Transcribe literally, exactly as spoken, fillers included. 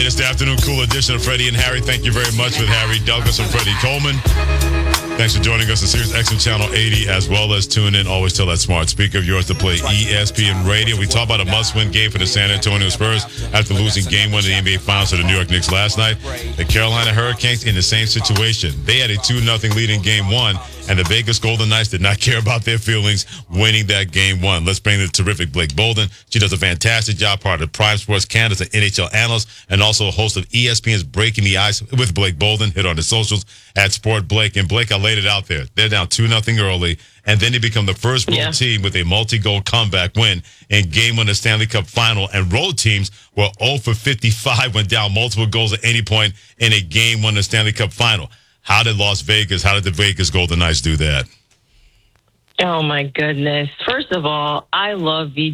It is the afternoon cool edition of Freddie and Harry. Thank you very much with Harry Douglas and Freddie Coleman. Thanks for joining us on Sirius X M Channel eighty, as well as tune in. Always tell that smart speaker of yours to play E S P N Radio. We talk about a must-win game for the San Antonio Spurs after losing game one of the N B A Finals to the New York Knicks last night. The Carolina Hurricanes in the same situation. They had a two nothing lead in game one, and the Vegas Golden Knights did not care about their feelings winning that game one. Let's bring the terrific Blake Bolden. She does a fantastic job, part of Prime Sports Canada's an N H L analyst, and also a host of E S P N's Breaking the Ice with Blake Bolden. Hit on the socials at Sport Blake. And Blake, I laid it out there. They're down two nothing early, and then they become the first road yeah. team with a multi-goal comeback win in game one of the Stanley Cup final. And road teams were zero for fifty-five, went down multiple goals at any point in a game one of the Stanley Cup final. How did Las Vegas, how did the Vegas Golden Knights do that? Oh, my goodness. First of all, I love V J.